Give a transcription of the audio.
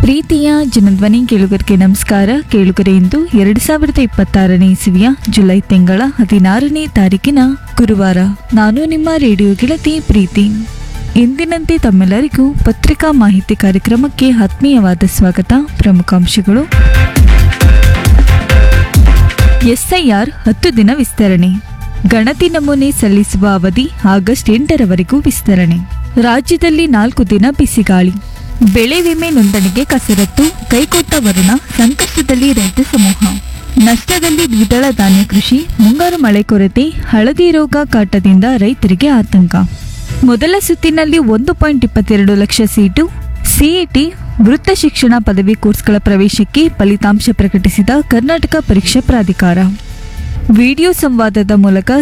ಪ್ರೀತಿಯ ಜನಧ್ವನಿ ಕೇಳುಗರಿಗೆ ನಮಸ್ಕಾರ. ಕೇಳುಗರೆ, ಇಂದು 2026ನೇ ಇಸವಿಯ ಜುಲೈ ತಿಂಗಳ 16ನೇ ತಾರೀಕಿನ ಗುರುವಾರ. ನಾನು ನಿಮ್ಮ ರೇಡಿಯೋ ಗೆಳತಿ ಪ್ರೀತಿ. ಎಂದಿನಂತೆ ತಮ್ಮೆಲ್ಲರಿಗೂ ಪತ್ರಿಕಾ ಮಾಹಿತಿ ಕಾರ್ಯಕ್ರಮಕ್ಕೆ ಆತ್ಮೀಯವಾದ ಸ್ವಾಗತ. ಪ್ರಮುಖಾಂಶಗಳು: ಎಸ್ಐಆರ್ 10 ದಿನ ವಿಸ್ತರಣೆ. ಗಣತಿ ನಮೂನೆ ಸಲ್ಲಿಸುವ ಅವಧಿ ಆಗಸ್ಟ್ 8ರವರೆಗೂ ವಿಸ್ತರಣೆ. ರಾಜ್ಯದಲ್ಲಿ 4 ದಿನ ಬಿಸಿಗಾಳಿ. ಬೆಳೆ ವಿಮೆ ನೋಂದಣಿಗೆ ಕಸರತ್ತು, ಕೈಕೊಟ್ಟ ವರುಣ. ಸಂಕಷ್ಟದಲ್ಲಿ ರೈತ ಸಮೂಹ. ನಷ್ಟದಲ್ಲಿ ದ್ವಿದಳ ಧಾನ್ಯ ಕೃಷಿ. ಮುಂಗಾರು ಮಳೆ ಕೊರತೆ, ಹಳದಿ ರೋಗ ಕಾಟದಿಂದ ರೈತರಿಗೆ ಆತಂಕ. ಮೊದಲ ಸುತ್ತಿನಲ್ಲಿ 1.22 ಲಕ್ಷ ಸೀಟು. ಸಿಇಟಿ ವೃತ್ತ ಶಿಕ್ಷಣ ಪದವಿ ಕೋರ್ಸ್ಗಳ ಪ್ರವೇಶಕ್ಕೆ ಫಲಿತಾಂಶ ಪ್ರಕಟಿಸಿದ ಕರ್ನಾಟಕ ಪರೀಕ್ಷಾ ಪ್ರಾಧಿಕಾರ. ವಿಡಿಯೋ ಸಂವಾದದ ಮೂಲಕ